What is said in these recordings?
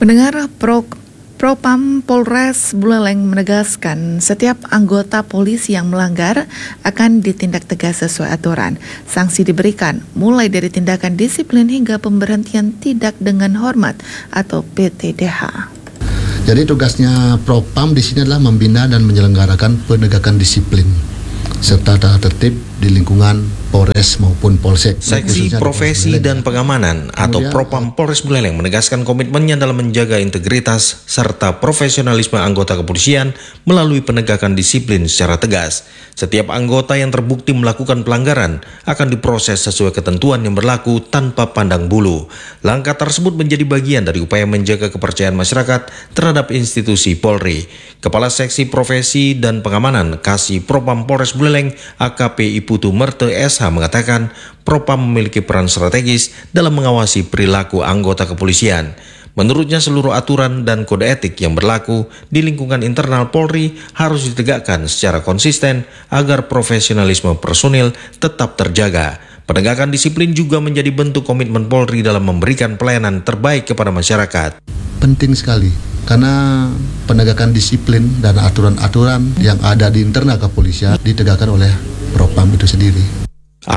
Pendengar, Propam Polres Buleleng menegaskan setiap anggota polisi yang melanggar akan ditindak tegas sesuai aturan. Sanksi diberikan mulai dari tindakan disiplin hingga pemberhentian tidak dengan hormat atau PTDH. Jadi tugasnya Propam di sini adalah membina dan menyelenggarakan penegakan disiplin serta tata tertib di lingkungan Polres maupun Polsek. Seksi Profesi dan Pengamanan atau Propam Polres Buleleng menegaskan komitmennya dalam menjaga integritas serta profesionalisme anggota kepolisian melalui penegakan disiplin secara tegas. Setiap anggota yang terbukti melakukan pelanggaran akan diproses sesuai ketentuan yang berlaku tanpa pandang bulu. Langkah tersebut menjadi bagian dari upaya menjaga kepercayaan masyarakat terhadap institusi Polri. Kepala Seksi Profesi dan Pengamanan Kasih Propam Polres Buleleng AKP Iputu Merte SH mengatakan Propam memiliki peran strategis dalam mengawasi perilaku anggota kepolisian. Menurutnya seluruh aturan dan kode etik yang berlaku di lingkungan internal Polri harus ditegakkan secara konsisten agar profesionalisme personil tetap terjaga. Penegakan disiplin juga menjadi bentuk komitmen Polri dalam memberikan pelayanan terbaik kepada masyarakat. Penting sekali karena penegakan disiplin dan aturan-aturan yang ada di internal kepolisian ditegakkan oleh Propam itu sendiri.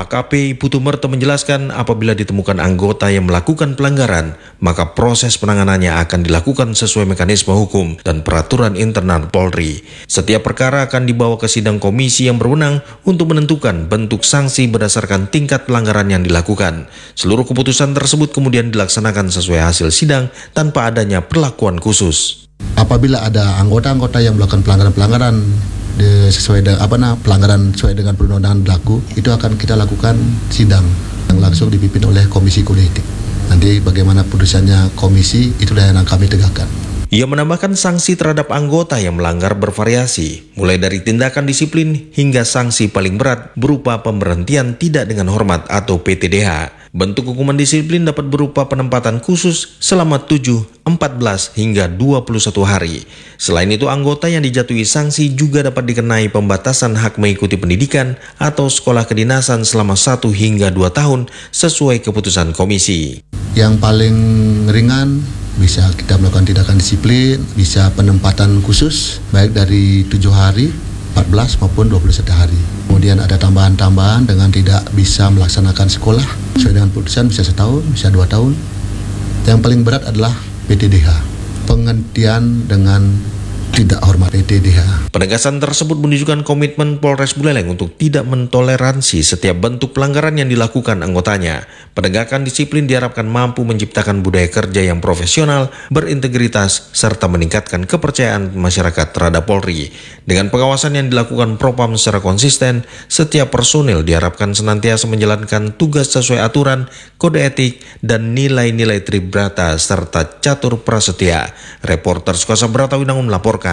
AKP Putu Merte menjelaskan apabila ditemukan anggota yang melakukan pelanggaran, maka proses penanganannya akan dilakukan sesuai mekanisme hukum dan peraturan internal Polri. Setiap perkara akan dibawa ke sidang komisi yang berwenang untuk menentukan bentuk sanksi berdasarkan tingkat pelanggaran yang dilakukan. Seluruh keputusan tersebut kemudian dilaksanakan sesuai hasil sidang tanpa adanya perlakuan khusus. Apabila ada anggota-anggota yang melakukan pelanggaran-pelanggaran sesuai dengan pelanggaran sesuai dengan perundang-undangan berlaku, itu akan kita lakukan sidang yang langsung dipimpin oleh Komisi Kode Etik. Nanti bagaimana putusannya komisi, itulah yang kami tegakkan. Ia menambahkan sanksi terhadap anggota yang melanggar bervariasi, mulai dari tindakan disiplin hingga sanksi paling berat berupa pemberhentian tidak dengan hormat atau PTDH. Bentuk hukuman disiplin dapat berupa penempatan khusus selama 7, 14 hingga 21 hari. Selain itu, anggota yang dijatuhi sanksi juga dapat dikenai pembatasan hak mengikuti pendidikan atau sekolah kedinasan selama 1 hingga 2 tahun sesuai keputusan komisi. Yang paling ringan bisa kita melakukan tindakan disiplin, bisa penempatan khusus baik dari 7 hari, 14 maupun 21 hari. Kemudian ada tambahan-tambahan dengan tidak bisa melaksanakan sekolah sesuai dengan putusan, bisa 1 tahun, bisa 2 tahun. Yang paling berat adalah PTDH, penghentian dengan tidak hormat PTDH. Penegasan tersebut menunjukkan komitmen Polres Buleleng untuk tidak mentoleransi setiap bentuk pelanggaran yang dilakukan anggotanya. Penegakan disiplin diharapkan mampu menciptakan budaya kerja yang profesional, berintegritas, serta meningkatkan kepercayaan masyarakat terhadap Polri. Dengan pengawasan yang dilakukan Propam secara konsisten, setiap personil diharapkan senantiasa menjalankan tugas sesuai aturan, kode etik, dan nilai-nilai Tribrata serta catur prasetya. Reporter Skasa Brata Winangun melaporkan.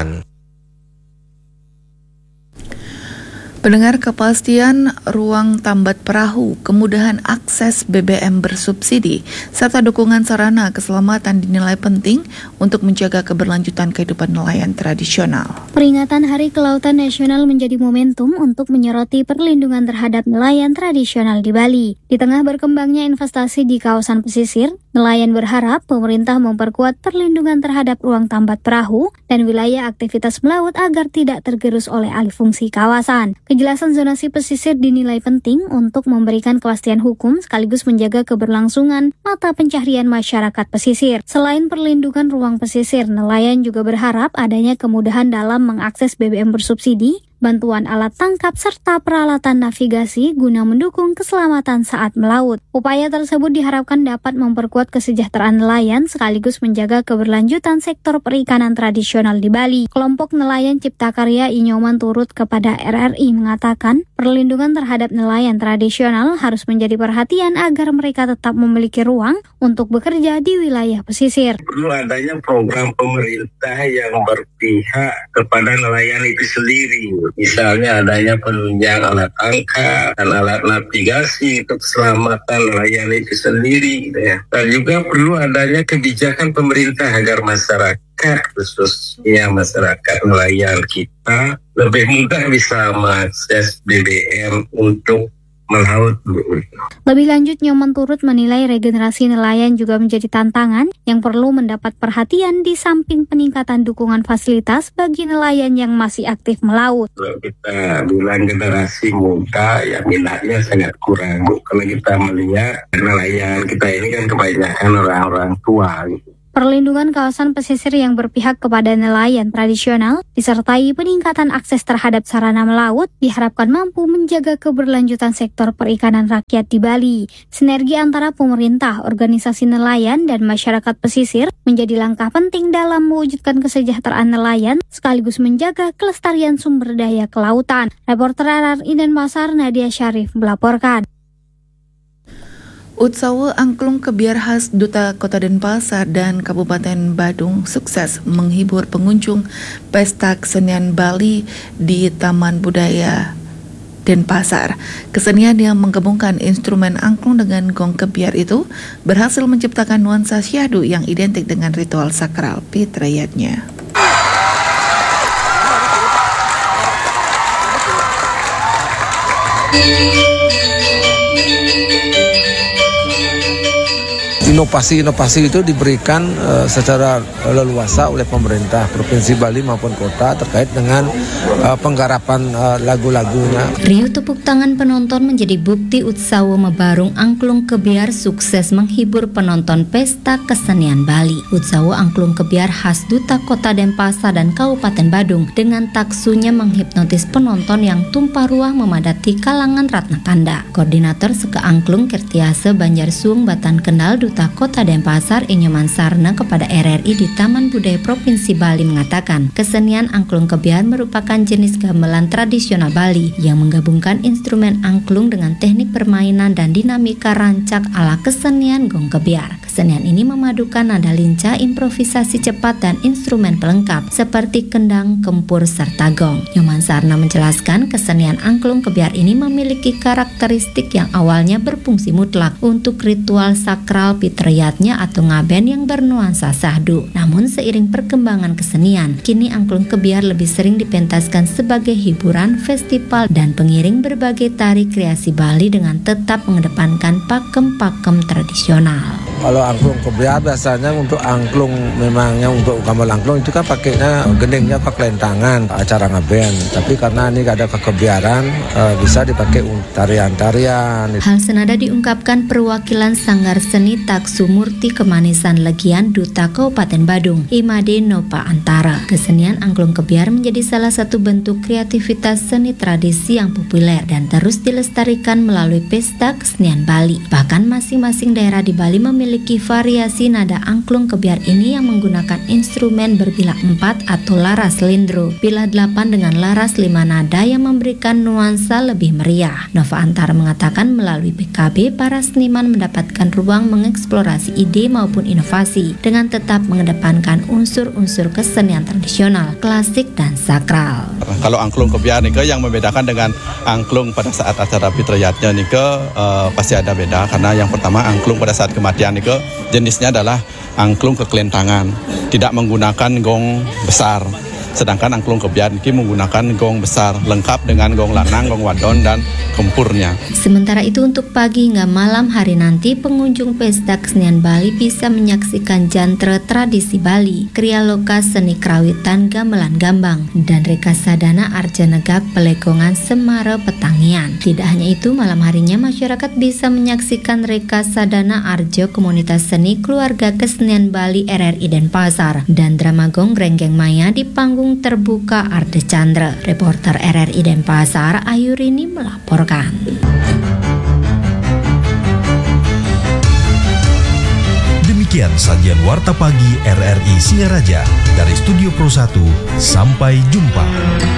Pendengar, kepastian ruang tambat perahu, kemudahan akses BBM bersubsidi, serta dukungan sarana keselamatan dinilai penting untuk menjaga keberlanjutan kehidupan nelayan tradisional. Peringatan Hari Kelautan Nasional menjadi momentum untuk menyoroti perlindungan terhadap nelayan tradisional di Bali. Di tengah berkembangnya investasi di kawasan pesisir, nelayan berharap pemerintah memperkuat perlindungan terhadap ruang tambat perahu dan wilayah aktivitas melaut agar tidak tergerus oleh alih fungsi kawasan. Kejelasan zonasi pesisir dinilai penting untuk memberikan kepastian hukum sekaligus menjaga keberlangsungan mata pencaharian masyarakat pesisir. Selain perlindungan ruang pesisir, nelayan juga berharap adanya kemudahan dalam mengakses BBM bersubsidi, bantuan alat tangkap, serta peralatan navigasi guna mendukung keselamatan saat melaut. Upaya tersebut diharapkan dapat memperkuat kesejahteraan nelayan sekaligus menjaga keberlanjutan sektor perikanan tradisional di Bali. Kelompok nelayan Cipta Karya Inyoman turut kepada RRI mengatakan perlindungan terhadap nelayan tradisional harus menjadi perhatian agar mereka tetap memiliki ruang untuk bekerja di wilayah pesisir. Perlu adanya program pemerintah yang berpihak kepada nelayan itu sendiri. Misalnya adanya penunjang alat tangkap dan alat navigasi untuk keselamatan nelayan itu sendiri, gitu ya. Dan juga perlu adanya kebijakan pemerintah agar masyarakat, khususnya masyarakat nelayan kita, lebih mudah bisa mengakses BBM untuk melaut. Lebih lanjut, Nyoman turut menilai regenerasi nelayan juga menjadi tantangan yang perlu mendapat perhatian di samping peningkatan dukungan fasilitas bagi nelayan yang masih aktif melaut. Kalau kita bilang generasi muda, ya minatnya sangat kurang. Kalau kita melihat nelayan kita ini kan kebanyakan orang-orang tua. Perlindungan kawasan pesisir yang berpihak kepada nelayan tradisional disertai peningkatan akses terhadap sarana melaut diharapkan mampu menjaga keberlanjutan sektor perikanan rakyat di Bali. Sinergi antara pemerintah, organisasi nelayan, dan masyarakat pesisir menjadi langkah penting dalam mewujudkan kesejahteraan nelayan sekaligus menjaga kelestarian sumber daya kelautan. Reporter RRI Denpasar Nadia Syarif melaporkan. Utsawa Angklung Kebiar khas Duta Kota Denpasar dan Kabupaten Badung sukses menghibur pengunjung Pesta Kesenian Bali di Taman Budaya Denpasar. Kesenian yang menggabungkan instrumen angklung dengan gong kebiar itu berhasil menciptakan nuansa syahdu yang identik dengan ritual sakral fitriyatnya. Inovasi itu diberikan secara leluasa oleh pemerintah Provinsi Bali maupun kota terkait dengan penggarapan lagu-lagunya. Riuh tepuk tangan penonton menjadi bukti Utsawa Mebarung Angklung Kebiar sukses menghibur penonton Pesta Kesenian Bali. Utsawa Angklung Kebiar khas Duta Kota Denpasar dan Kabupaten Badung dengan taksunya menghipnotis penonton yang tumpah ruah memadati kalangan Ratna Tanda. Koordinator Seke Angklung Kertiase Banjarsuung Batan Kendal Duta Kota Denpasar Nyoman Sarna kepada RRI di Taman Budaya Provinsi Bali mengatakan kesenian angklung kebiar merupakan jenis gamelan tradisional Bali yang menggabungkan instrumen angklung dengan teknik permainan dan dinamika rancak ala kesenian gong kebiar. Kesenian ini memadukan nada lincah, improvisasi cepat dan instrumen pelengkap seperti kendang, kempur, serta gong. Nyoman Sarna menjelaskan kesenian angklung kebiar ini memiliki karakteristik yang awalnya berfungsi mutlak untuk ritual sakral fitriyatnya atau ngaben yang bernuansa syahdu. Namun seiring perkembangan kesenian, kini angklung kebiar lebih sering dipentaskan sebagai hiburan, festival, dan pengiring berbagai tari kreasi Bali dengan tetap mengedepankan pakem-pakem tradisional. Kalau angklung kebiar biasanya untuk angklung, memangnya untuk gamelan angklung itu kan pakainya gendengnya pakai lentangan acara ngaben. Tapi karena ini ada kekebiaran bisa dipakai tarian-tarian. Hal senada diungkapkan perwakilan Sanggar Seni Taksu Murti Kemanisan Legian Duta Kabupaten Badung, Imade Nopa Antara. Kesenian angklung kebiar menjadi salah satu bentuk kreativitas seni tradisi yang populer dan terus dilestarikan melalui Pesta Kesenian Bali. Bahkan masing-masing daerah di Bali memiliki variasi nada angklung kebiar ini yang menggunakan instrumen berbilah 4 atau laras lindro, bilah 8 dengan laras 5 nada yang memberikan nuansa lebih meriah. Nova Antara mengatakan melalui PKB para seniman mendapatkan ruang mengeksplorasi ide maupun inovasi dengan tetap mengedepankan unsur-unsur kesenian tradisional, klasik dan sakral. Kalau angklung kebiar nih yang membedakan dengan angklung pada saat acara fitriyatnya nih pasti ada beda karena yang pertama angklung pada saat kematian nih jenisnya adalah angklung kekelentangan, tidak menggunakan gong besar. Sedangkan angklung kebiar ini menggunakan gong besar, lengkap dengan gong lanang, gong wadon, dan kempurnya. Sementara itu untuk pagi hingga malam hari nanti, pengunjung Pesta Kesenian Bali bisa menyaksikan jantre tradisi Bali, kriya loka seni kerawitan gamelan gambang, dan rekasadana arjanegak pelegongan semara petangian. Tidak hanya itu, malam harinya masyarakat bisa menyaksikan rekasadana arjo komunitas seni keluarga kesenian Bali RRI Denpasar, dan drama gong Renggeng Maya di panggung terbuka Arde Chandra. Reporter RRI Denpasar Ayurini melaporkan. Demikian sajian Warta Pagi RRI Singaraja dari Studio Pro 1. Sampai jumpa.